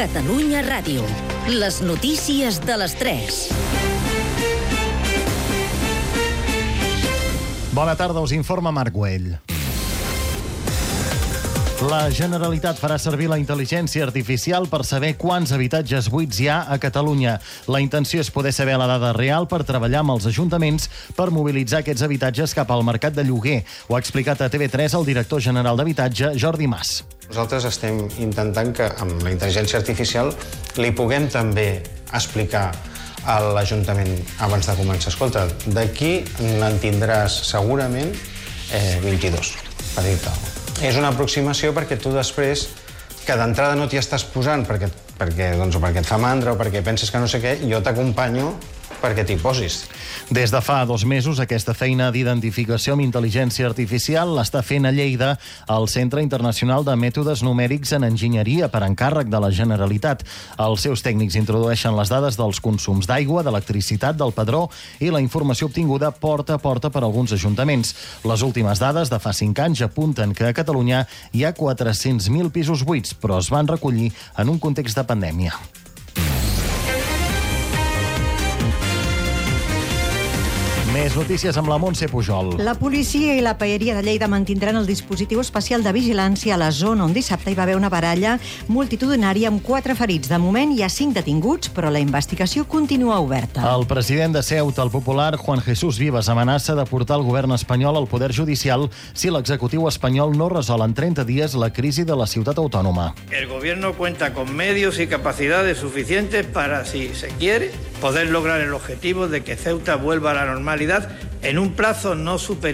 Catalunya Ràdio. Les notícies de les 3. Bona tarda, us informa Marc Güell. La Generalitat farà servir la intel·ligència artificial per saber quants habitatges buits hi ha a Catalunya. La intenció és poder saber la dada real per treballar amb els ajuntaments per mobilitzar aquests habitatges cap al mercat de lloguer. Ho ha explicat a TV3 el director general d'Habitatge, Jordi Mas. Nosaltres estem intentant que amb la intel·ligència artificial li puguem també explicar a l'Ajuntament abans de començar. Escolta, d'aquí n'en tindràs segurament 22, per dir-te alguna cosa. És una aproximació perquè tu després, que d'entrada no t'hi estàs posant perquè et fa mandra o perquè penses que no sé què, jo t'acompanyo perquè t'hi posis. Des de fa 2 mesos, aquesta feina d'identificació amb intel·ligència artificial l'està fent a Lleida el Centre Internacional de Mètodes Numèrics en Enginyeria per encàrrec de la Generalitat. Els seus tècnics introdueixen les dades dels consums d'aigua, d'electricitat, del padró i la informació obtinguda porta a porta per alguns ajuntaments. Les últimes dades de fa 5 anys apunten que a Catalunya hi ha 400.000 pisos buits, però es van recollir en un context de pandèmia. Més notícies amb la Montse Pujol. La policia i la paeria de Lleida mantindran el dispositiu especial de vigilància a la zona on dissabte hi va haver una baralla multitudinària amb 4 ferits. De moment hi ha 5 detinguts, però la investigació continua oberta. El president de Ceuta, el popular Juan Jesús Vivas, amenaça de portar el govern espanyol al poder judicial si l'executiu espanyol no resol en 30 dies la crisi de la ciutat autònoma. El gobierno cuenta con medios y capacidades suficientes para, si se quiere, poder lograr el objetivo de que Ceuta vuelva a la normalidad en un plazo no superior